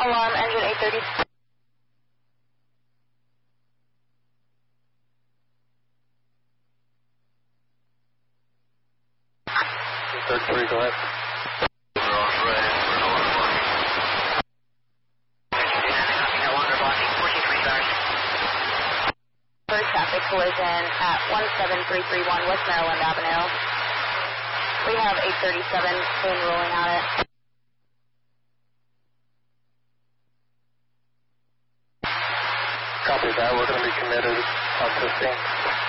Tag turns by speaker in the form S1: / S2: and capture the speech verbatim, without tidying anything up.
S1: Alarm, engine eight thirty.
S2: eight thirty-three, go ahead.
S1: First traffic collision at one seven three three one West Maryland Avenue. We have eight thirty-seven in rolling on it.
S2: Copy that. We're going to be committed on fifteen.